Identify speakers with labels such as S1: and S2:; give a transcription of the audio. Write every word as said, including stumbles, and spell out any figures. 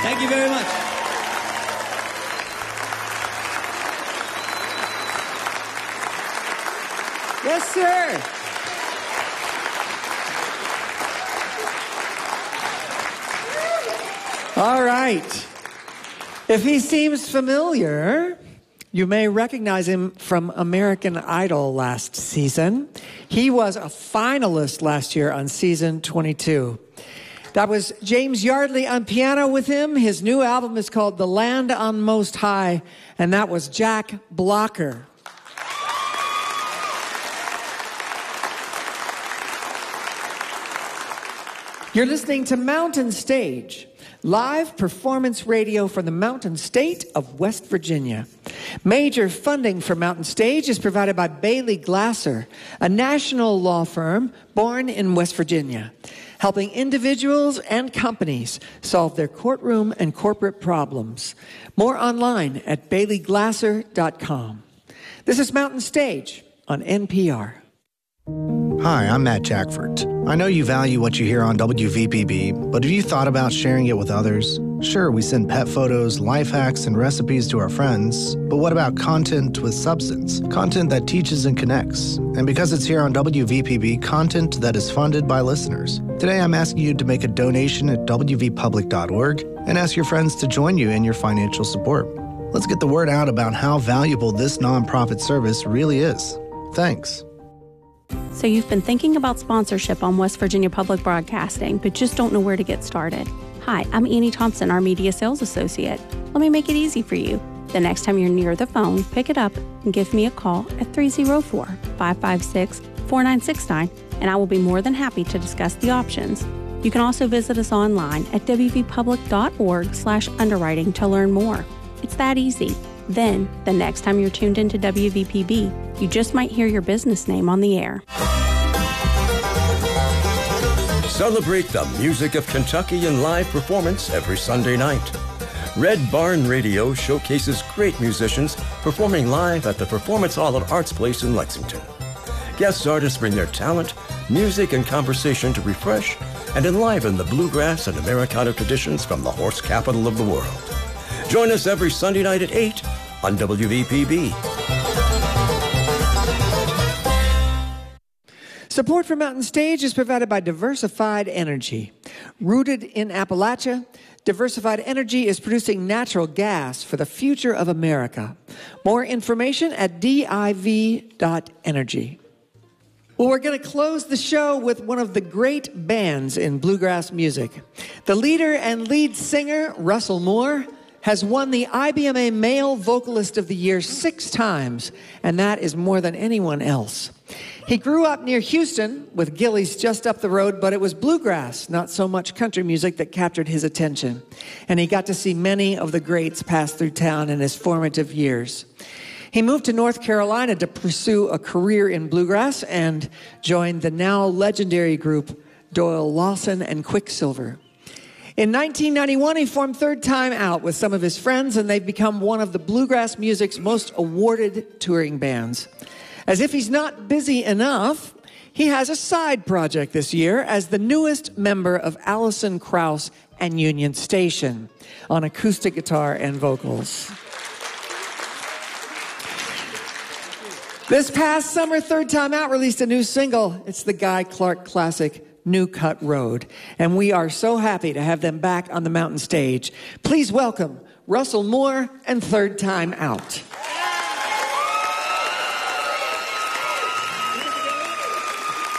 S1: Thank you very much.
S2: Yes, sir. All right. If he seems familiar, you may recognize him from American Idol last season. He was a finalist last year on season twenty-two. That was James Yardley on piano with him. His new album is called The Land on Most High, and that was Jack Blocker. You're listening to Mountain Stage, live performance radio from the Mountain State of West Virginia. Major funding for Mountain Stage is provided by Bailey Glasser, a national law firm born in West Virginia, helping individuals and companies solve their courtroom and corporate problems. More online at bailey glasser dot com. This is Mountain Stage on N P R.
S3: Hi, I'm Matt Jackford. I know you value what you hear on W V P B, but have you thought about sharing it with others? Sure, we send pet photos, life hacks, and recipes to our friends, but what about content with substance? Content that teaches and connects. And because it's here on W V P B, content that is funded by listeners. Today, I'm asking you to make a donation at w v public dot org and ask your friends to join you in your financial support. Let's get the word out about how valuable this nonprofit service really is. Thanks.
S4: So you've been thinking about sponsorship on West Virginia Public Broadcasting, but just don't know where to get started. Hi, I'm Annie Thompson, our Media Sales Associate. Let me make it easy for you. The next time you're near the phone, pick it up and give me a call at three oh four, five five six, four nine six nine, and I will be more than happy to discuss the options. You can also visit us online at w v public dot org slash underwriting to learn more. It's that easy. Then, the next time you're tuned into W V P B, you just might hear your business name on the air.
S5: Celebrate the music of Kentucky in live performance every Sunday night. Red Barn Radio showcases great musicians performing live at the Performance Hall at Arts Place in Lexington. Guest artists bring their talent, music, and conversation to refresh and enliven the bluegrass and Americana traditions from the horse capital of the world. Join us every Sunday night at eight on W V P B.
S2: Support for Mountain Stage is provided by Diversified Energy. Rooted in Appalachia, Diversified Energy is producing natural gas for the future of America. More information at D I V dot energy. Well, we're going to close the show with one of the great bands in bluegrass music. The leader and lead singer, Russell Moore, has won the I B M A Male Vocalist of the Year six times, and that is more than anyone else. He grew up near Houston, with Gillies just up the road, but it was bluegrass, not so much country music, that captured his attention. And he got to see many of the greats pass through town in his formative years. He moved to North Carolina to pursue a career in bluegrass and joined the now legendary group Doyle Lawson and Quicksilver. In nineteen ninety-one, he formed Third Time Out with some of his friends, and they've become one of the bluegrass music's most awarded touring bands. As if he's not busy enough, he has a side project this year as the newest member of Alison Krauss and Union Station on acoustic guitar and vocals. This past summer, Third Time Out released a new single. It's the Guy Clark classic, New Cut Road. And we are so happy to have them back on the Mountain Stage. Please welcome Russell Moore and Third Time Out.